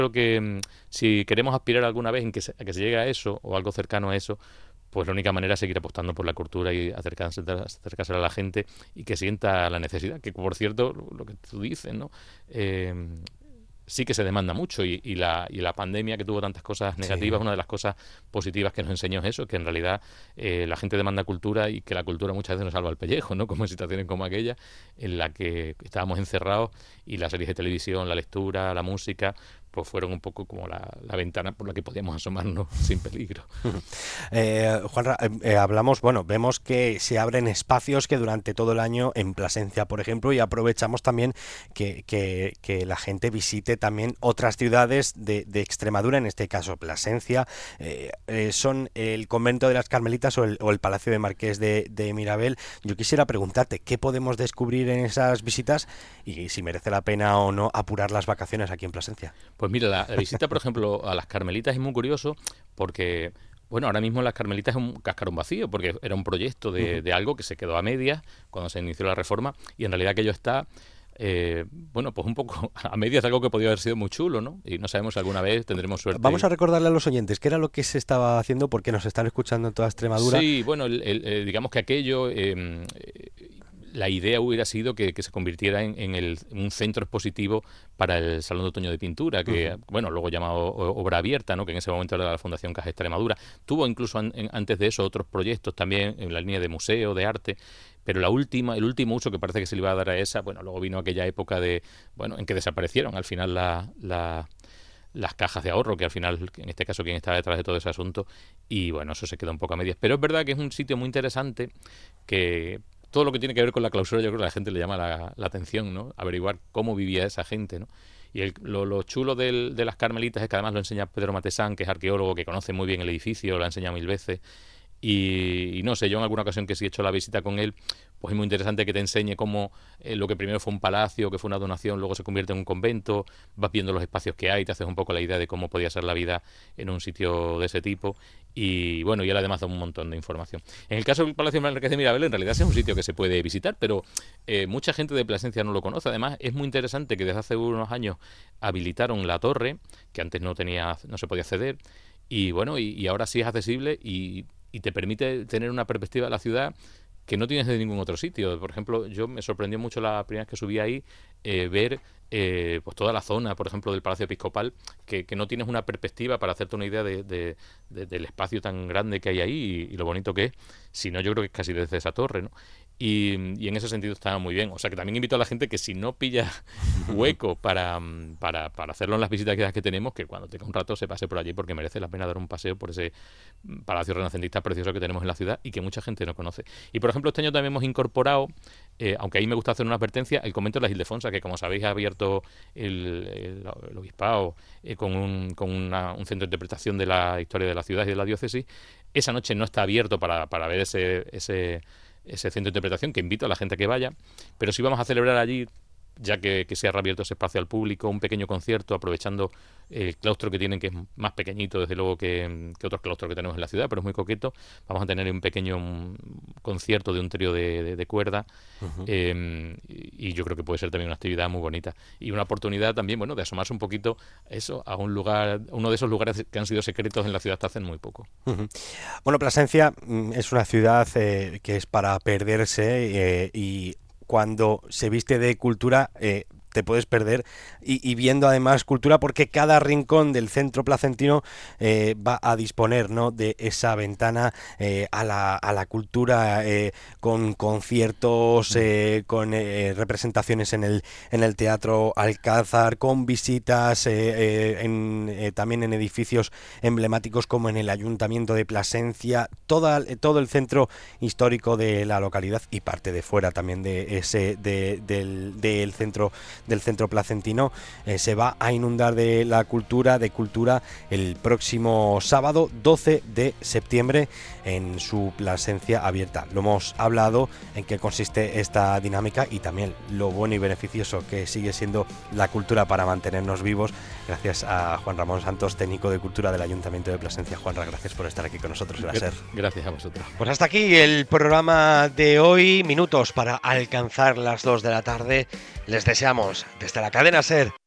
creo que si queremos aspirar alguna vez a que se llegue a eso o algo cercano a eso, pues la única manera es seguir apostando por la cultura y acercarse a la gente y que sienta la necesidad, que por cierto, lo que tú dices, ¿no? Eh, sí que se demanda mucho y la pandemia, que tuvo tantas cosas Sí. negativas, una de las cosas positivas que nos enseñó es eso, que en realidad la gente demanda cultura y que la cultura muchas veces nos salva el pellejo, ¿no? Como en situaciones como aquella en la que estábamos encerrados y las series de televisión, la lectura, la música, pues fueron un poco como la ventana por la que podíamos asomarnos sin peligro. Juanra, hablamos, bueno, vemos que se abren espacios que durante todo el año en Plasencia, por ejemplo, y aprovechamos también que la gente visite también otras ciudades de Extremadura, en este caso Plasencia, son el convento de las Carmelitas o el Palacio de Marqués de Mirabel. Yo quisiera preguntarte, ¿qué podemos descubrir en esas visitas y si merece la pena o no apurar las vacaciones aquí en Plasencia? Pues mira, la visita, por ejemplo, a las Carmelitas es muy curioso porque, bueno, ahora mismo las Carmelitas es un cascarón vacío porque era un proyecto Ujú. de algo que se quedó a medias cuando se inició la reforma y en realidad aquello está, bueno, pues un poco a medias de algo que podría haber sido muy chulo, ¿no? Y no sabemos si alguna vez tendremos suerte. Vamos a recordarle a los oyentes qué era lo que se estaba haciendo porque nos están escuchando en toda Extremadura. Sí, bueno, digamos que aquello, la idea hubiera sido que se convirtiera en un centro expositivo para el Salón de Otoño de Pintura, que, Ujú. bueno, luego llamado Obra Abierta, ¿no? Que en ese momento era la Fundación Caja Extremadura. Tuvo incluso antes de eso otros proyectos también en la línea de museo, de arte, pero el último uso que parece que se le iba a dar a esa, bueno, luego vino aquella época bueno, en que desaparecieron al final las cajas de ahorro, que al final, en este caso, quien estaba detrás de todo ese asunto, y bueno, eso se quedó un poco a medias. Pero es verdad que es un sitio muy interesante que todo lo que tiene que ver con la clausura, yo creo que a la gente le llama la atención, ¿no? Averiguar cómo vivía esa gente, ¿no? Y lo chulo de las Carmelitas es que además lo enseña Pedro Matesán, que es arqueólogo, que conoce muy bien el edificio, lo ha enseñado mil veces, y no sé, yo en alguna ocasión que sí he hecho la visita con él, pues es muy interesante que te enseñe cómo lo que primero fue un palacio, que fue una donación, luego se convierte en un convento, vas viendo los espacios que hay, te haces un poco la idea de cómo podía ser la vida en un sitio de ese tipo, y bueno, y él además da un montón de información. En el caso del Palacio Marqués de Mirabel, en realidad es un sitio que se puede visitar, pero mucha gente de Plasencia no lo conoce. Además, es muy interesante que desde hace unos años habilitaron la torre, que antes no se podía acceder, y bueno, y ahora sí es accesible y te permite tener una perspectiva de la ciudad que no tienes de ningún otro sitio. Por ejemplo, yo me sorprendió mucho la primera vez que subí ahí ver pues toda la zona, por ejemplo, del Palacio Episcopal, que no tienes una perspectiva para hacerte una idea del espacio tan grande que hay ahí y lo bonito que es, sino yo creo que es casi desde esa torre, ¿no? Y en ese sentido estaba muy bien. O sea que también invito a la gente que si no pilla hueco para hacerlo en las visitas que tenemos, que cuando tenga un rato se pase por allí porque merece la pena dar un paseo por ese palacio renacentista precioso que tenemos en la ciudad y que mucha gente no conoce. Y por ejemplo, este año también hemos incorporado, aunque ahí me gusta hacer una advertencia, el convento de las Ildefonsa, que como sabéis ha abierto el obispado con un centro de interpretación de la historia de la ciudad y de la diócesis. Esa noche no está abierto para ver ese centro de interpretación, que invito a la gente a que vaya, pero sí vamos a celebrar allí, ya que se ha reabierto ese espacio al público, un pequeño concierto aprovechando el claustro que tienen, que es más pequeñito desde luego que otros claustros que tenemos en la ciudad, pero es muy coqueto. Vamos a tener un pequeño concierto de un trío de cuerda, Ujú. y yo creo que puede ser también una actividad muy bonita y una oportunidad también, bueno, de asomarse un poquito eso a un lugar, uno de esos lugares que han sido secretos en la ciudad hasta hace muy poco. Ujú. Bueno, Plasencia es una ciudad que es para perderse y cuando se viste de cultura te puedes perder y viendo además cultura porque cada rincón del centro placentino va a disponer, ¿no?, de esa ventana a la cultura con conciertos, Mm. con representaciones en el Teatro Alcázar, con visitas también en edificios emblemáticos como en el Ayuntamiento de Plasencia, todo el centro histórico de la localidad y parte de fuera también del centro placentino se va a inundar de cultura el próximo sábado 12 de septiembre en su Plasencia abierta. Lo hemos hablado en qué consiste esta dinámica y también lo bueno y beneficioso que sigue siendo la cultura para mantenernos vivos, gracias a Juan Ramón Santos, técnico de cultura del Ayuntamiento de Plasencia. Juanra, gracias por estar aquí con nosotros. Gracias. Gracias a vosotros. Pues hasta aquí el programa de hoy. Minutos para alcanzar las 2 de la tarde. Les deseamos desde la cadena SER